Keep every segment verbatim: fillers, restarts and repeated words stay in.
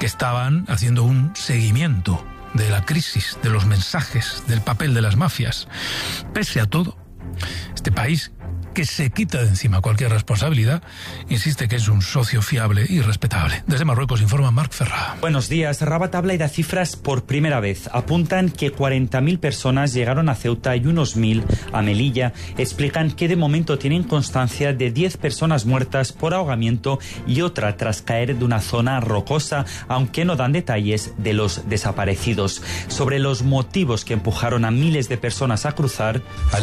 que estaban haciendo un seguimiento de la crisis, de los mensajes, del papel de las mafias. Pese a todo, este país, que se quita de encima cualquier responsabilidad, insiste que es un socio fiable y respetable. Desde Marruecos informa Marc Ferrà. Buenos días. Rabat habla y da cifras por primera vez. Apuntan que cuarenta mil personas llegaron a Ceuta y unos mil a Melilla. Explican que de momento tienen constancia de diez personas muertas por ahogamiento y otra tras caer de una zona rocosa, aunque no dan detalles de los desaparecidos. Sobre los motivos que empujaron a miles de personas a cruzar,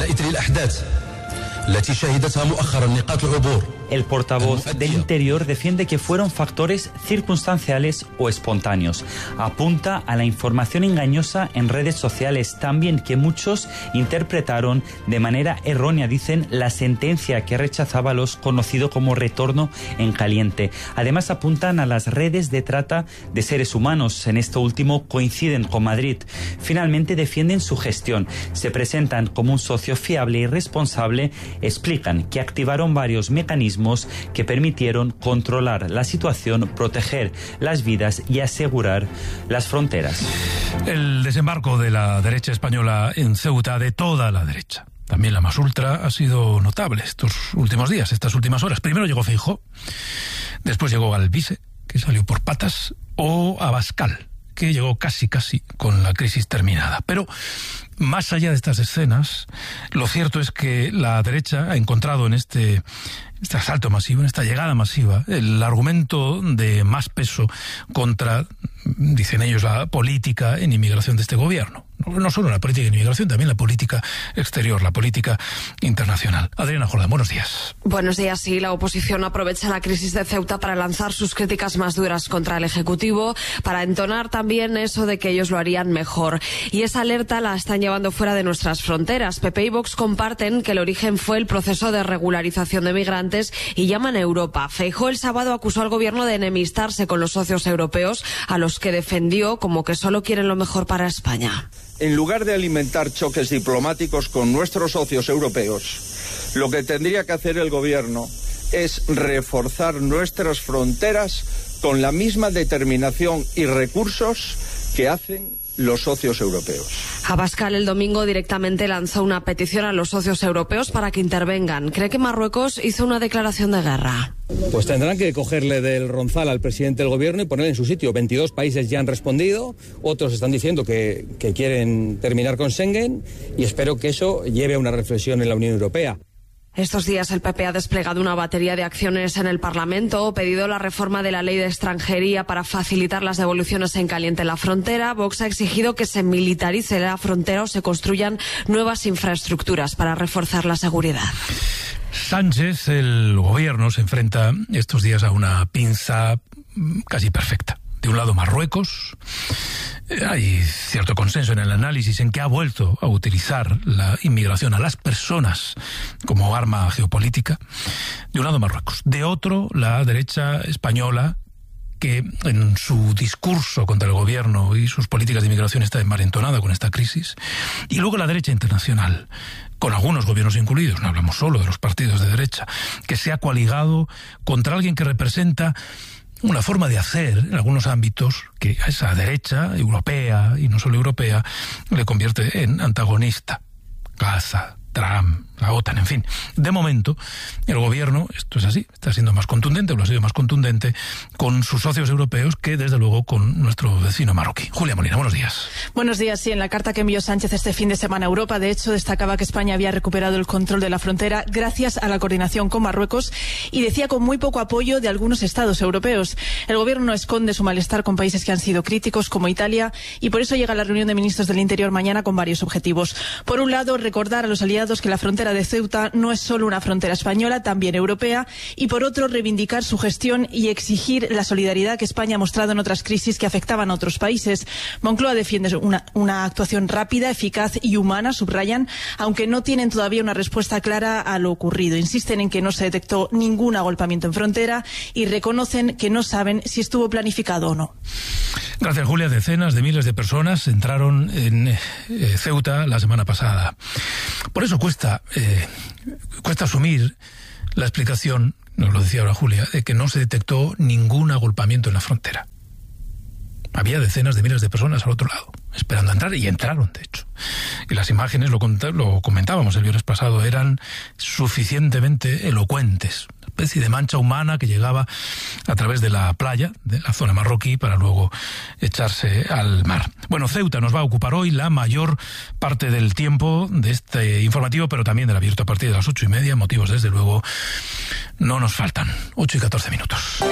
el portavoz del Interior defiende que fueron factores circunstanciales o espontáneos. Apunta a la información engañosa en redes sociales, también que muchos interpretaron de manera errónea, dicen, la sentencia que rechazaba los conocido como retorno en caliente. Además apuntan a las redes de trata de seres humanos. En esto último coinciden con Madrid. Finalmente defienden su gestión. Se presentan como un socio fiable y responsable. Explican que activaron varios mecanismos que permitieron controlar la situación, proteger las vidas y asegurar las fronteras. El desembarco de la derecha española en Ceuta, de toda la derecha, también la más ultra, ha sido notable estos últimos días, estas últimas horas. Primero llegó Feijóo, después llegó Alvise, que salió por patas, o Abascal, que llegó casi casi con la crisis terminada. Pero más allá de estas escenas, lo cierto es que la derecha ha encontrado en este, este asalto masivo, en esta llegada masiva, el argumento de más peso contra, dicen ellos, la política en inmigración de este gobierno. No solo la política de inmigración, también la política exterior, la política internacional. Adriana Jordán, buenos días. Buenos días. Sí, la oposición aprovecha la crisis de Ceuta para lanzar sus críticas más duras contra el Ejecutivo, para entonar también eso de que ellos lo harían mejor. Y esa alerta la están llevando fuera de nuestras fronteras. P P y Vox comparten que el origen fue el proceso de regularización de migrantes y llaman a Europa. Feijóo el sábado acusó al gobierno de enemistarse con los socios europeos, a los que defendió como que solo quieren lo mejor para España. En lugar de alimentar choques diplomáticos con nuestros socios europeos, lo que tendría que hacer el gobierno es reforzar nuestras fronteras con la misma determinación y recursos que hacen los socios europeos. Abascal el domingo directamente lanzó una petición a los socios europeos para que intervengan. ¿Cree que Marruecos hizo una declaración de guerra? Pues tendrán que cogerle del ronzal al presidente del gobierno y ponerle en su sitio. veintidós países ya han respondido, otros están diciendo que, que quieren terminar con Schengen y espero que eso lleve a una reflexión en la Unión Europea. Estos días el P P ha desplegado una batería de acciones en el Parlamento, pedido la reforma de la ley de extranjería para facilitar las devoluciones en caliente en la frontera. Vox ha exigido que se militarice la frontera o se construyan nuevas infraestructuras para reforzar la seguridad. Sánchez, el gobierno, se enfrenta estos días a una pinza casi perfecta. De un lado Marruecos, hay cierto consenso en el análisis en que ha vuelto a utilizar la inmigración a las personas como arma geopolítica. De un lado Marruecos. De otro, la derecha española, que en su discurso contra el gobierno y sus políticas de inmigración está envalentonada con esta crisis. Y luego la derecha internacional, con algunos gobiernos incluidos, no hablamos solo de los partidos de derecha, que se ha coaligado contra alguien que representa una forma de hacer en algunos ámbitos que a esa derecha europea, y no solo europea, le convierte en antagonista. Gaza, Trump, la OTAN, en fin. De momento, el gobierno, esto es así, está siendo más contundente, o lo ha sido más contundente, con sus socios europeos que, desde luego, con nuestro vecino marroquí. Julia Molina, buenos días. Buenos días, sí. En la carta que envió Sánchez este fin de semana a Europa, de hecho, destacaba que España había recuperado el control de la frontera gracias a la coordinación con Marruecos y decía con muy poco apoyo de algunos estados europeos. El gobierno no esconde su malestar con países que han sido críticos, como Italia, y por eso llega a la reunión de ministros del Interior mañana con varios objetivos. Por un lado, recordar a los aliados que la frontera de Ceuta no es solo una frontera española, también europea, y por otro, reivindicar su gestión y exigir la solidaridad que España ha mostrado en otras crisis que afectaban a otros países. Moncloa defiende una, una actuación rápida, eficaz y humana, subrayan, aunque no tienen todavía una respuesta clara a lo ocurrido. Insisten en que no se detectó ningún agolpamiento en frontera y reconocen que no saben si estuvo planificado o no. Gracias, Julia. Decenas de miles de personas entraron en eh, Ceuta la semana pasada. Por eso cuesta, eh, cuesta asumir la explicación, nos lo decía ahora Julia, de que no se detectó ningún agolpamiento en la frontera. Había decenas de miles de personas al otro lado, esperando a entrar, y entraron, de hecho. Y las imágenes, lo, lo comentábamos el viernes pasado, eran suficientemente elocuentes. Una especie de mancha humana que llegaba a través de la playa, de la zona marroquí, para luego echarse al mar. Bueno, Ceuta nos va a ocupar hoy la mayor parte del tiempo de este informativo, pero también del abierto a partir de las ocho y media. Motivos, desde luego, no nos faltan. Ocho y catorce minutos.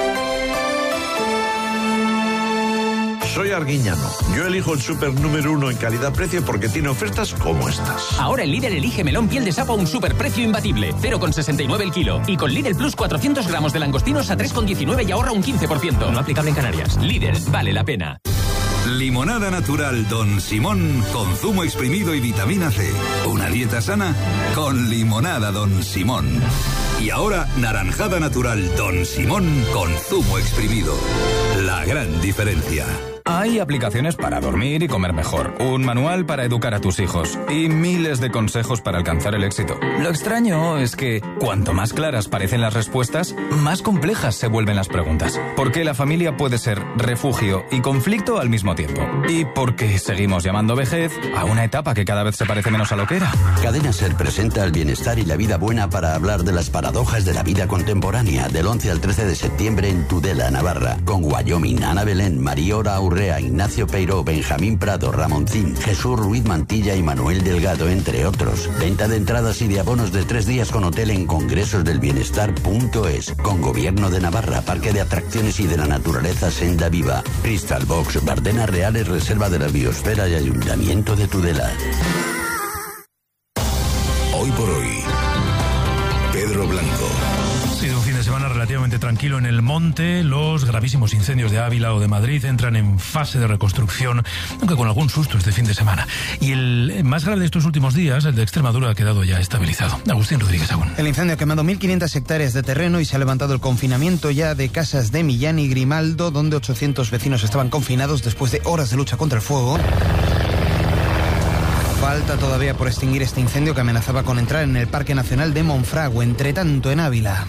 Soy Arguiñano. Yo elijo el súper número uno en calidad-precio porque tiene ofertas como estas. Ahora el Lidl elige melón piel de sapo a un superprecio imbatible. cero coma sesenta y nueve el kilo. Y con Lidl Plus cuatrocientos gramos de langostinos a tres coma diecinueve y ahorra un quince por ciento. No aplicable en Canarias. Lidl, vale la pena. Limonada natural Don Simón con zumo exprimido y vitamina C. Una dieta sana con limonada Don Simón. Y ahora naranjada natural Don Simón con zumo exprimido. La gran diferencia. Hay aplicaciones para dormir y comer mejor, un manual para educar a tus hijos y miles de consejos para alcanzar el éxito. Lo extraño es que cuanto más claras parecen las respuestas, más complejas se vuelven las preguntas. Porque la familia puede ser refugio y conflicto al mismo tiempo. Y porque seguimos llamando vejez a una etapa que cada vez se parece menos a lo que era. Cadena SER presenta el bienestar y la vida buena para hablar de las paradojas de la vida contemporánea, del once al trece de septiembre en Tudela, Navarra, con Wyoming, Ana Belén, Mariora Urrea, Ignacio Peiró, Benjamín Prado, Ramoncín, Jesús Ruiz Mantilla y Manuel Delgado, entre otros. Venta de entradas y de abonos de tres días con hotel en congresosdelbienestar punto es, con Gobierno de Navarra, Parque de Atracciones y de la Naturaleza Senda Viva, Crystal Box, Bardenas Reales, Reserva de la Biosfera y Ayuntamiento de Tudela. Hoy por hoy, Pedro Blanco. Ha sido un fin de semana relativamente tranquilo en el monte. Los gravísimos incendios de Ávila o de Madrid entran en fase de reconstrucción, aunque con algún susto este fin de semana. Y el más grave de estos últimos días, el de Extremadura, ha quedado ya estabilizado. Agustín Rodríguez Agún. El incendio ha quemado mil quinientas hectáreas de terreno y se ha levantado el confinamiento ya de casas de Millán y Grimaldo, donde ochocientos vecinos estaban confinados después de horas de lucha contra el fuego. Falta todavía por extinguir este incendio que amenazaba con entrar en el Parque Nacional de Monfragüe, entre tanto en Ávila.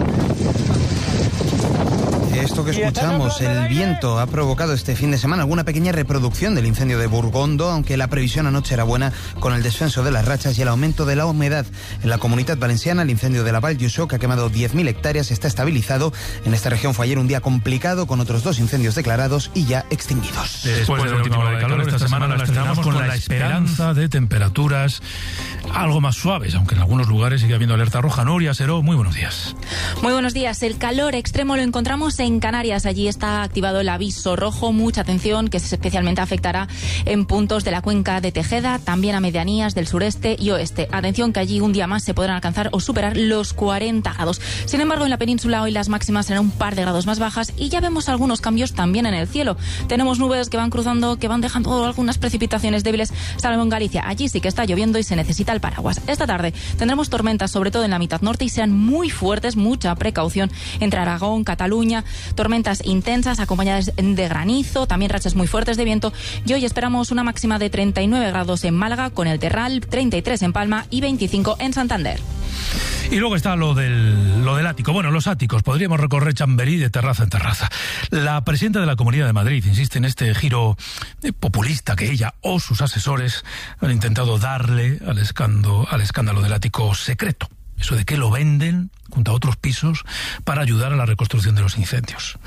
Esto que escuchamos, el viento, ha provocado este fin de semana alguna pequeña reproducción del incendio de Burgondo, aunque la previsión anoche era buena con el descenso de las rachas y el aumento de la humedad. En la Comunitat Valenciana, el incendio de la Vall d'Uixó, que ha quemado diez mil hectáreas, está estabilizado. En esta región fue ayer un día complicado, con otros dos incendios declarados y ya extinguidos. Después de la última ola de calor, esta semana la estrenamos con la esperanza de temperaturas algo más suaves, aunque en algunos lugares sigue habiendo alerta roja. Nuria Seró, muy buenos días. Muy buenos días. El calor extremo lo encontramos en Canarias. Allí está activado el aviso rojo. Mucha atención, que especialmente afectará en puntos de la cuenca de Tejeda, también a medianías del sureste y oeste. Atención, que allí un día más se podrán alcanzar o superar los cuarenta grados. Sin embargo, en la península hoy las máximas serán un par de grados más bajas y ya vemos algunos cambios también en el cielo. Tenemos nubes que van cruzando, que van dejando algunas precipitaciones débiles, salvo en Galicia. Allí sí que está lloviendo y se necesita el paraguas. Esta tarde tendremos tormentas, sobre todo en la mitad norte, y sean muy fuertes, mucha precaución entre Aragón, Cataluña, tormentas intensas acompañadas de granizo, también rachas muy fuertes de viento, y hoy esperamos una máxima de treinta y nueve grados en Málaga, con el Terral, treinta y tres en Palma y veinticinco en Santander. Y luego está lo del, lo del ático. Bueno, los áticos. Podríamos recorrer Chamberí de terraza en terraza. La presidenta de la Comunidad de Madrid insiste en este giro populista que ella o sus asesores han intentado darle al escándalo, al escándalo del ático secreto. Eso de que lo venden junto a otros pisos para ayudar a la reconstrucción de los incendios.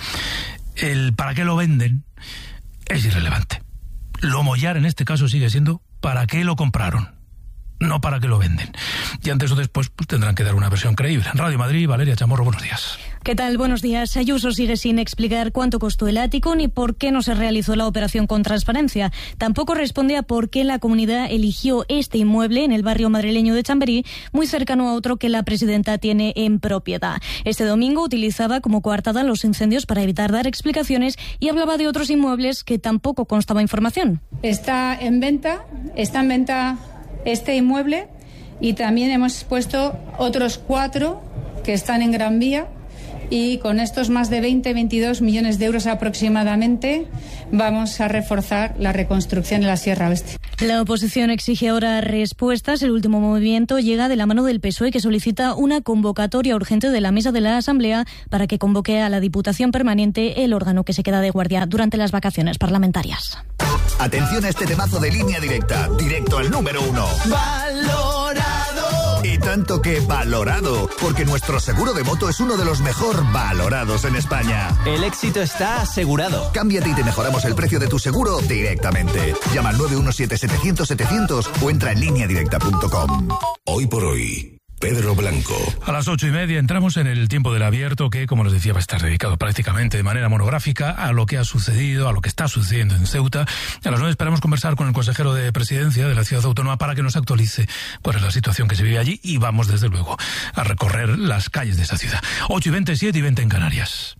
El para qué lo venden es irrelevante. Lo mollar en este caso sigue siendo para qué lo compraron, no para qué lo venden. Y antes o después pues, tendrán que dar una versión creíble. En Radio Madrid, Valeria Chamorro, buenos días. ¿Qué tal? Buenos días. Ayuso sigue sin explicar cuánto costó el ático ni por qué no se realizó la operación con transparencia. Tampoco responde a por qué la comunidad eligió este inmueble en el barrio madrileño de Chamberí, muy cercano a otro que la presidenta tiene en propiedad. Este domingo utilizaba como coartada los incendios para evitar dar explicaciones y hablaba de otros inmuebles que tampoco constaba información. Está en venta, está en venta este inmueble y también hemos puesto otros cuatro que están en Gran Vía y con estos más de veinte, veintidós millones de euros aproximadamente vamos a reforzar la reconstrucción de la Sierra Oeste. La oposición exige ahora respuestas. El último movimiento llega de la mano del P S O E, que solicita una convocatoria urgente de la mesa de la Asamblea para que convoque a la Diputación Permanente, el órgano que se queda de guardia durante las vacaciones parlamentarias. Atención a este temazo de Línea Directa, directo al número uno. ¡Valorado! Y tanto que valorado, porque nuestro seguro de moto es uno de los mejor valorados en España. El éxito está asegurado. Cámbiate y te mejoramos el precio de tu seguro directamente. Llama al nueve uno siete, setecientos, setecientos o entra en línea directa punto com. Hoy por hoy, Pedro Blanco. A las ocho y media entramos en el tiempo del abierto, que, como les decía, va a estar dedicado prácticamente de manera monográfica a lo que ha sucedido, a lo que está sucediendo en Ceuta. A las nueve esperamos conversar con el consejero de Presidencia de la Ciudad Autónoma para que nos actualice cuál es la situación que se vive allí, y vamos, desde luego, a recorrer las calles de esa ciudad. ocho y veintisiete y veinte en Canarias.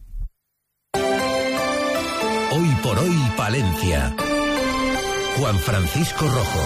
Hoy por hoy, Palencia. Juan Francisco Rojo.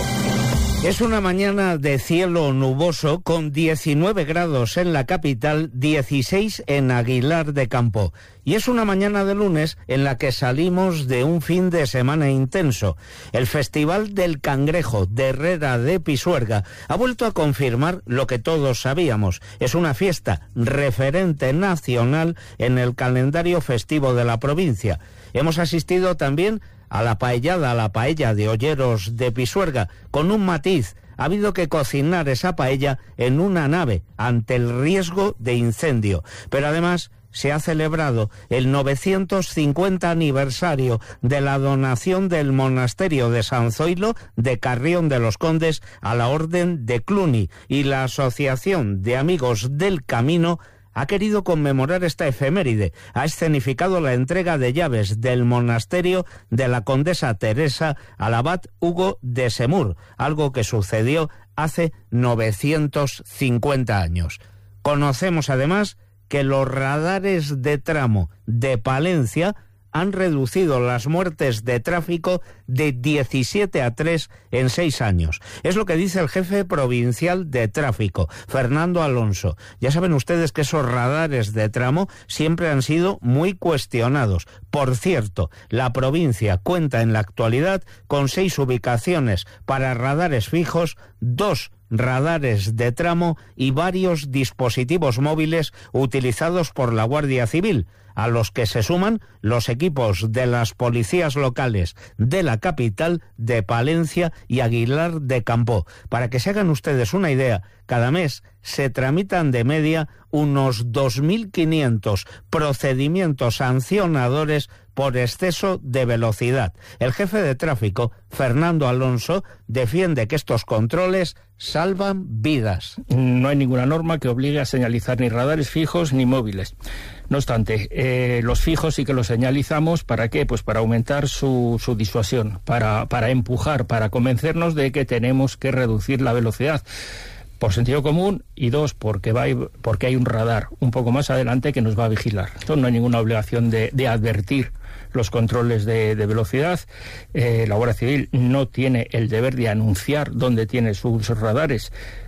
Es una mañana de cielo nuboso con diecinueve grados en la capital, dieciséis en Aguilar de Campo. Y es una mañana de lunes en la que salimos de un fin de semana intenso. El Festival del Cangrejo de Herrera de Pisuerga ha vuelto a confirmar lo que todos sabíamos. Es una fiesta referente nacional en el calendario festivo de la provincia. Hemos asistido también a la paellada, a la paella de Olleros de Pisuerga, con un matiz. Ha habido que cocinar esa paella en una nave ante el riesgo de incendio. Pero además se ha celebrado el novecientos cincuenta aniversario de la donación del monasterio de San Zoilo de Carrión de los Condes a la Orden de Cluny, y la Asociación de Amigos del Camino ha querido conmemorar esta efeméride. Ha escenificado la entrega de llaves del monasterio de la Condesa Teresa al abad Hugo de Semur, algo que sucedió hace novecientos cincuenta años. Conocemos además que los radares de tramo de Palencia han reducido las muertes de tráfico de diecisiete a tres en seis años. Es lo que dice el jefe provincial de tráfico, Fernando Alonso. Ya saben ustedes que esos radares de tramo siempre han sido muy cuestionados. Por cierto, la provincia cuenta en la actualidad con seis ubicaciones para radares fijos, dos radares de tramo y varios dispositivos móviles utilizados por la Guardia Civil, a los que se suman los equipos de las policías locales de la capital, de Palencia y Aguilar de Campo. Para que se hagan ustedes una idea, cada mes se tramitan de media unos dos mil quinientos procedimientos sancionadores por exceso de velocidad. El jefe de tráfico, Fernando Alonso, defiende que estos controles salvan vidas. No hay ninguna norma que obligue a señalizar ni radares fijos ni móviles. No obstante, eh, los fijos sí que los señalizamos. ¿Para qué? Pues para aumentar su, su disuasión, para, para empujar, para convencernos de que tenemos que reducir la velocidad. Por sentido común, y dos, porque va a, porque hay un radar un poco más adelante que nos va a vigilar. Entonces no hay ninguna obligación de, de advertir los controles de, de velocidad. Eh, la Guardia Civil no tiene el deber de anunciar dónde tiene sus radares.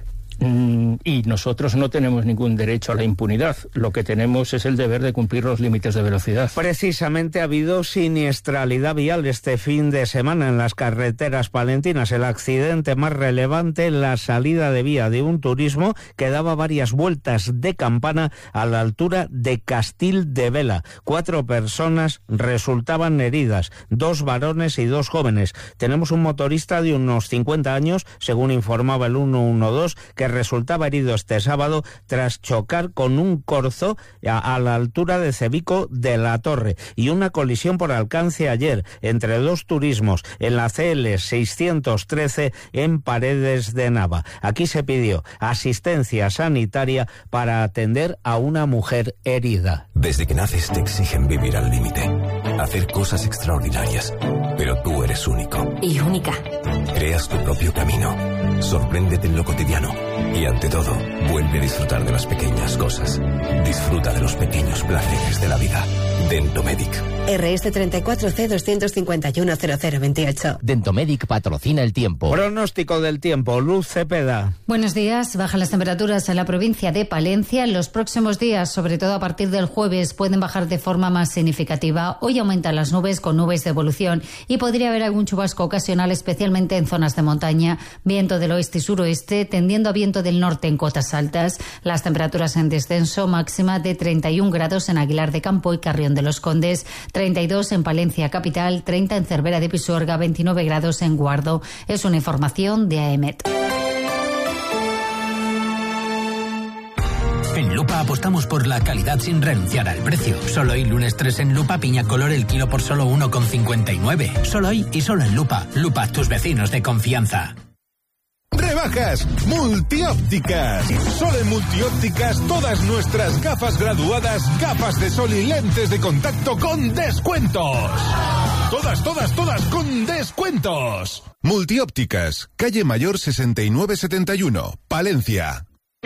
Mm, y nosotros no tenemos ningún derecho a la impunidad. Lo que tenemos es el deber de cumplir los límites de velocidad. Precisamente ha habido siniestralidad vial este fin de semana en las carreteras palentinas. El accidente más relevante, la salida de vía de un turismo que daba varias vueltas de campana a la altura de Castil de Vela. Cuatro personas resultaban heridas, dos varones y dos jóvenes. Tenemos un motorista de unos cincuenta años, según informaba el ciento doce, que resultaba herido este sábado tras chocar con un corzo a, a la altura de Cebico de la Torre, y una colisión por alcance ayer entre dos turismos en la C L seiscientos trece en Paredes de Nava. Aquí se pidió asistencia sanitaria para atender a una mujer herida. Desde que naces te exigen vivir al límite, hacer cosas extraordinarias, pero tú eres único. Y única. Creas tu propio camino, sorpréndete en lo cotidiano y, ante todo, vuelve a disfrutar de las pequeñas cosas. Disfruta de los pequeños placeres de la vida. Dentomedic, R S treinta y cuatro C doscientos cincuenta y uno cero cero veintiocho. Dentomedic patrocina el tiempo. Pronóstico del tiempo, Luz Cepeda. Buenos días. Bajan las temperaturas en la provincia de Palencia. En los próximos días, sobre todo a partir del jueves, pueden bajar de forma más significativa. Hoy aumentan las nubes con nubes de evolución y podría haber algún chubasco ocasional, especialmente en zonas de montaña. Viento del oeste y suroeste, tendiendo a viento del norte en cotas altas. Las temperaturas en descenso, máxima de treinta y un grados en Aguilar de Campo y Carrión de los Condes, treinta y dos en Palencia capital, treinta en Cervera de Pisuerga, veintinueve grados en Guardo. Es una información de A E M E T. En Lupa apostamos por la calidad sin renunciar al precio. Solo hoy, lunes tres en Lupa, piña color el kilo por solo uno con cincuenta y nueve. Solo hoy y solo en Lupa. Lupa, tus vecinos de confianza. Rebajas multiópticas. Solo en multiópticas todas nuestras gafas graduadas, gafas de sol y lentes de contacto con descuentos. Todas, todas, todas con descuentos. Multiópticas, calle Mayor sesenta y nueve setenta y uno, Palencia.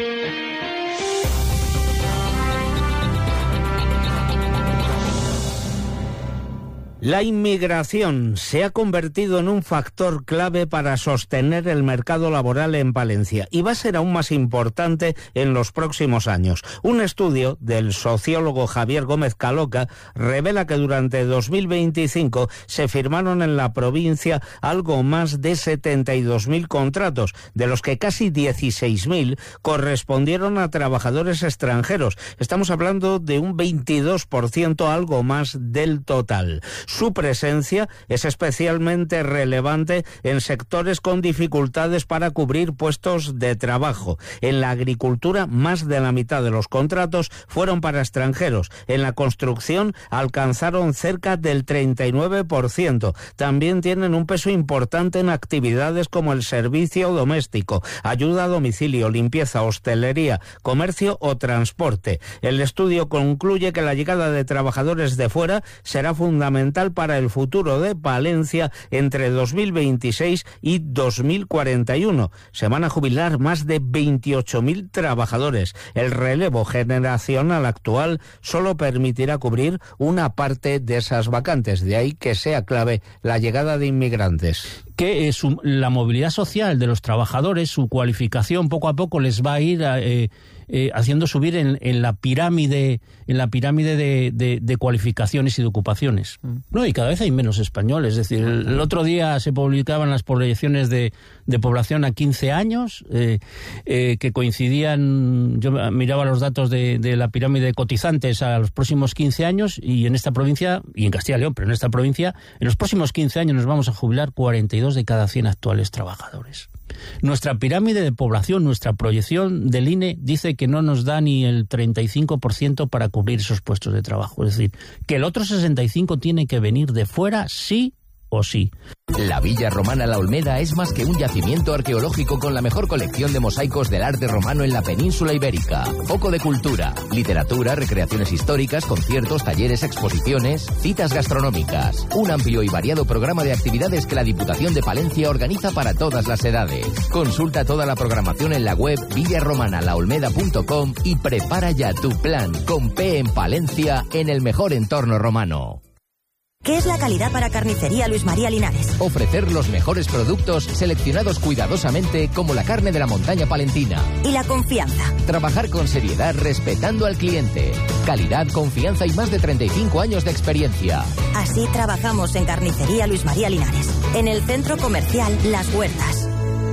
La inmigración se ha convertido en un factor clave para sostener el mercado laboral en Palencia y va a ser aún más importante en los próximos años. Un estudio del sociólogo Javier Gómez Caloca revela que durante dos mil veinticinco se firmaron en la provincia algo más de setenta y dos mil contratos, de los que casi dieciséis mil correspondieron a trabajadores extranjeros. Estamos hablando de un veintidós por ciento, algo más del total. Su presencia es especialmente relevante en sectores con dificultades para cubrir puestos de trabajo. En la agricultura, más de la mitad de los contratos fueron para extranjeros. En la construcción alcanzaron cerca del treinta y nueve por ciento. También tienen un peso importante en actividades como el servicio doméstico, ayuda a domicilio, limpieza, hostelería, comercio o transporte. El estudio concluye que la llegada de trabajadores de fuera será fundamental para el futuro de Palencia entre dos mil veintiséis y dos mil cuarenta y uno. Se van a jubilar más de veintiocho mil trabajadores. El relevo generacional actual solo permitirá cubrir una parte de esas vacantes. De ahí que sea clave la llegada de inmigrantes. Que eh, su, la movilidad social de los trabajadores, su cualificación, poco a poco les va a ir eh, eh, haciendo subir en, en la pirámide, en la pirámide de, de, de cualificaciones y de ocupaciones. Mm. No, y cada vez hay menos españoles. Es decir, el, el otro día se publicaban las proyecciones de, de población a quince años, eh, eh, que coincidían, yo miraba los datos de, de la pirámide de cotizantes a los próximos quince años, y en esta provincia, y en Castilla y León, pero en esta provincia, en los próximos quince años nos vamos a jubilar cuarenta y dos de cada cien actuales trabajadores. Nuestra pirámide de población, nuestra proyección del I N E dice que no nos da ni el treinta y cinco por ciento para cubrir esos puestos de trabajo. Es decir, que el otro sesenta y cinco por ciento tiene que venir de fuera, sí o sí. La Villa Romana La Olmeda es más que un yacimiento arqueológico con la mejor colección de mosaicos del arte romano en la península ibérica. Foco de cultura, literatura, recreaciones históricas, conciertos, talleres, exposiciones, citas gastronómicas. Un amplio y variado programa de actividades que la Diputación de Palencia organiza para todas las edades. Consulta toda la programación en la web villa romana la olmeda punto com y prepara ya tu plan con P en Palencia en el mejor entorno romano. ¿Qué es la calidad para Carnicería Luis María Linares? Ofrecer los mejores productos seleccionados cuidadosamente como la carne de la montaña palentina. ¿Y la confianza? Trabajar con seriedad respetando al cliente. Calidad, confianza y más de treinta y cinco años de experiencia. Así trabajamos en Carnicería Luis María Linares, en el Centro Comercial Las Huertas.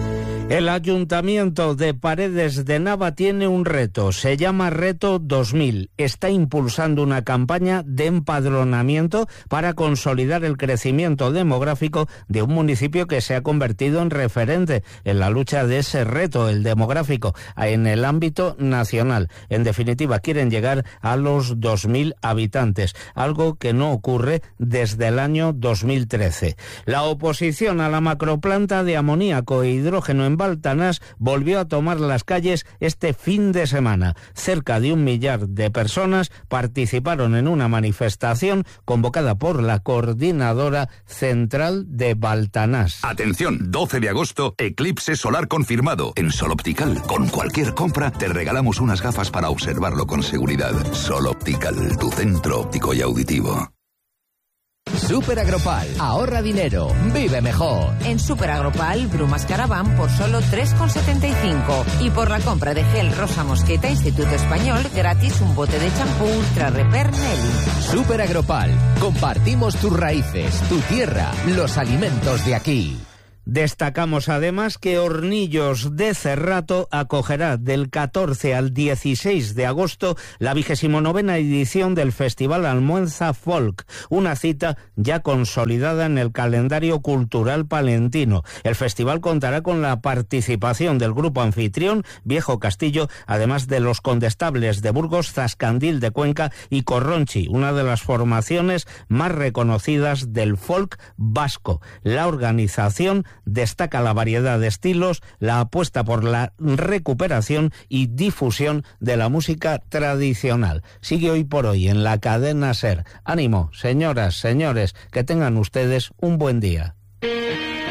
El Ayuntamiento de Paredes de Nava tiene un reto, se llama Reto dos mil. Está impulsando una campaña de empadronamiento para consolidar el crecimiento demográfico de un municipio que se ha convertido en referente en la lucha de ese reto, el demográfico, en el ámbito nacional. En definitiva, quieren llegar a los dos mil habitantes, algo que no ocurre desde el año dos mil trece. La oposición a la macroplanta de amoníaco e hidrógeno en Baltanás volvió a tomar las calles este fin de semana. Cerca de un millar de personas participaron en una manifestación convocada por la Coordinadora Central de Baltanás. Atención, doce de agosto, eclipse solar confirmado. En Sol Optical, con cualquier compra, te regalamos unas gafas para observarlo con seguridad. Sol Optical, tu centro óptico y auditivo. Super Agropal, ahorra dinero, vive mejor. En Super Agropal, Brumas Caravan por solo tres con setenta y cinco. Y por la compra de gel Rosa Mosqueta Instituto Español, gratis un bote de champú Ultra Repair Nelly. Super Agropal, compartimos tus raíces, tu tierra, los alimentos de aquí. Destacamos además que Hornillos de Cerrato acogerá del catorce al dieciséis de agosto la vigésimo novena edición del Festival Almuenza Folk, una cita ya consolidada en el calendario cultural palentino. El festival contará con la participación del grupo anfitrión Viejo Castillo, además de los Condestables de Burgos, Zascandil de Cuenca y Corronchi, una de las formaciones más reconocidas del folk vasco. La organización destaca la variedad de estilos, la apuesta por la recuperación y difusión de la música tradicional. Sigue hoy por hoy en la cadena SER. Ánimo, señoras, señores, que tengan ustedes un buen día.